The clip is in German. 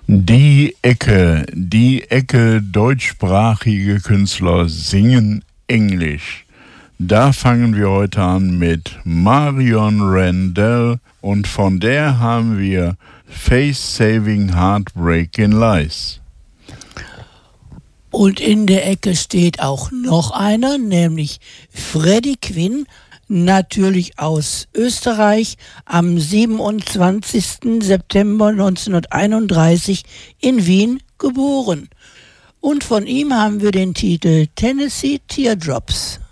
Die Ecke deutschsprachige Künstler singen Englisch. Da fangen wir heute an mit Marion Randall und von der haben wir Face Saving Heartbreaking Lies. Und in der Ecke steht auch noch einer, nämlich Freddie Quinn, natürlich aus Österreich, am 27. September 1931 in Wien geboren. Und von ihm haben wir den Titel Tennessee Teardrops.